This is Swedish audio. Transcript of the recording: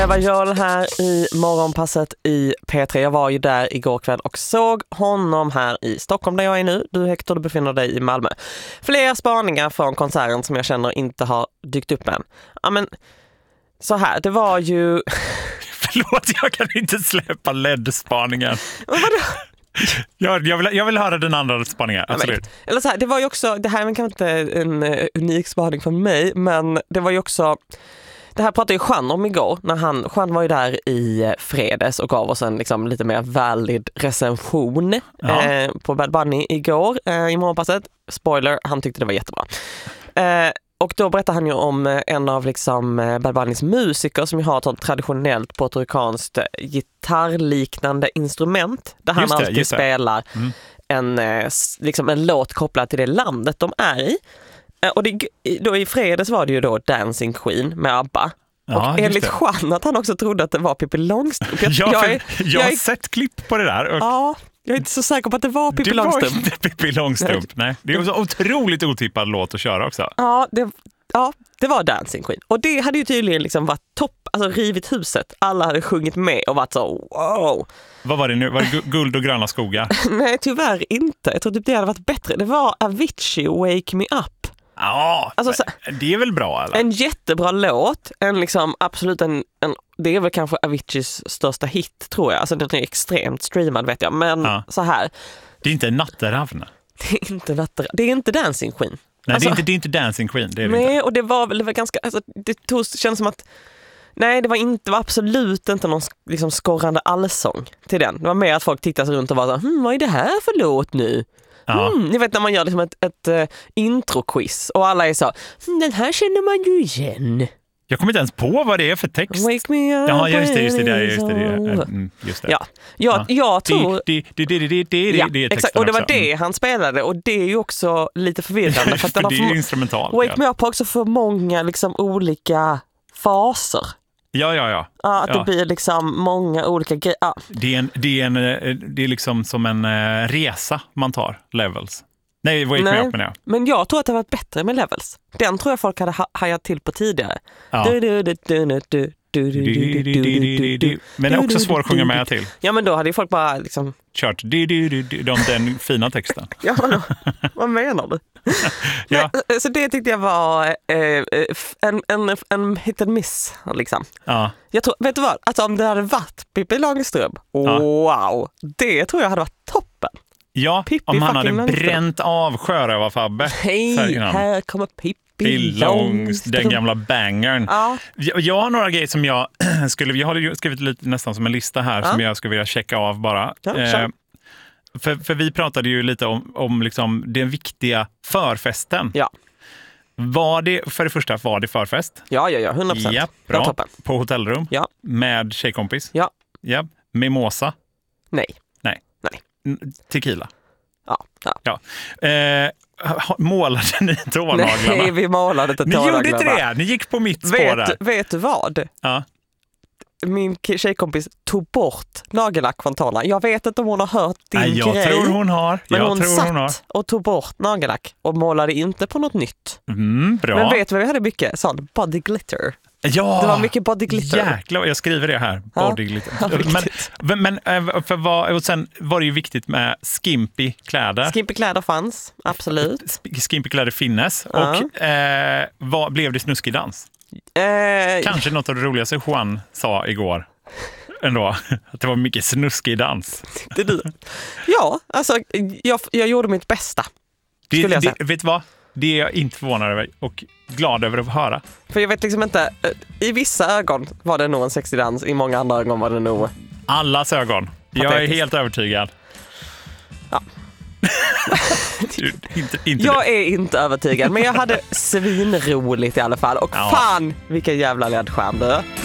Eva Jöl här i morgonpasset i P3. Jag var ju där igår kväll och såg honom här i Stockholm där jag är nu. Du Hector, du befinner dig i Malmö. Flera spaningar från konserten som jag känner inte har dykt upp än. Ja, men så här, det var ju... Förlåt, jag kan inte släppa LED-spaningen. Jag vill höra den andra spaningen, absolut. Eller så här, det var ju också, det här är kanske inte en unik spaning för mig, men det var ju också... Det här pratade ju Juan om igår, när Juan var ju där i fredags och gav oss en liksom lite mer valid recension på Bad Bunny igår i morgonpasset. Spoiler, han tyckte det var jättebra. Och då berättade han ju om en av liksom Bad Bunnys musiker som ju har ett traditionellt puertoricanskt gitarrliknande instrument där han alltid spelar en låt kopplad till det landet de är i. Och då i fredags var det ju då Dancing Queen med ABBA. Och enligt Juan att han också trodde att det var Pippi Långstrump. Jag har sett klipp på det där. Och... Ja, jag är inte så säker på att det var Pippi Långstrump. Det var inte Pippi Långstrump, nej. Det är en så otroligt otippad låt att köra också. Ja, det var Dancing Queen. Och det hade ju tydligen liksom varit topp, alltså rivit huset. Alla hade sjungit med och varit så, wow. Vad var det nu? Var det Guld och gröna skogar? Nej, tyvärr inte. Jag tror typ det hade varit bättre. Det var Avicii, Wake Me Up. Ja, alltså, det är väl bra eller? En jättebra låt, absolut det är väl kanske Aviciis största hit tror jag. Alltså den är extremt streamad vet jag, men så här. Det är inte Natteravn. Det är inte Dancing Queen. Nej, alltså, det är inte Dancing Queen, det är det inte. Och det var ganska, alltså känns som att nej, det var absolut inte någon liksom skorrande allsång till den. Det var mer att folk tittade runt och var så vad är det här för låt nu? Ni vet när man gör liksom ett introquiz och alla är så, den här känner man ju igen. Jag kommer inte ens på vad det är för text. Wake me up. Ja, just det. Ja, jag tror... Det exakt. Och det var det han spelade och det är ju också lite förvirrande. För det är instrumentalt. Wake me up har också för många liksom olika faser. Ja. Att det blir liksom många olika grejer. Ja. Det är liksom som en resa man tar, levels. Nej, Wake Me Up menar jag. Men jag tror att det har varit bättre med levels. Den tror jag folk hade hajat till på tidigare. Ja. Men det är också svår att sjunga med till. Ja, men då hade ju folk bara liksom... kört den fina texten. Ja, vad menar du? Ja. Nej, så det tyckte jag var en hit and miss liksom. Ja. Jag tror, vet du vad? Alltså om det hade varit Pippi Långstrump, wow, det tror jag hade varit toppen. Ja, Pippi om han hade Långstrump. Bränt av Sjörövarfabbe. Hej, här kommer Pippi Långstrump. Den gamla bangern. Ja. Jag har några grejer som jag har ju skrivit lite nästan som en lista här som jag skulle vilja checka av bara. Ja, för vi pratade ju lite om liksom den viktiga förfesten. Ja. Var det förfest? Ja, 100%. Ja, bra. Toppen. På hotellrum? Ja. Med tjejkompis? Ja. Ja. Mimosa? Nej. Tequila? Ja. Målade ni tånaglarna? Nej, vi målade inte tånaglarna. Ni gjorde inte det? Ni gick på mitt spår där. Vet du vad? Ja. Min tjejkompis tog bort nagellack från tårna. Jag vet inte om hon har hört din grej. Jag tror hon har. Men hon satt och tog bort nagellack och målade inte på något nytt. Bra. Men vet du vad vi hade mycket? Sån body glitter. Ja, det var mycket body glitter. Jäklar, jag skriver det här. Body glitter. Men och sen var det ju viktigt med skimpy kläder. Skimpy kläder fanns, absolut. Skimpy kläder finnes. Och vad blev det snuskig dans? Kanske något av det roligaste Juan sa igår. Ändå, att det var mycket snuskig dans. Det du. Ja, alltså jag gjorde mitt bästa. Skulle jag säga. Vet du vad? Det är jag inte förvånad över och glad över att få höra. För jag vet liksom inte, i vissa ögon var det nog en sexig dans, i många andra ögon var det nog... Allas ögon. Jag är helt övertygad. Ja. inte jag är inte övertygad, men jag hade svinroligt i alla fall. Och fan, vilken jävla ledskärm du.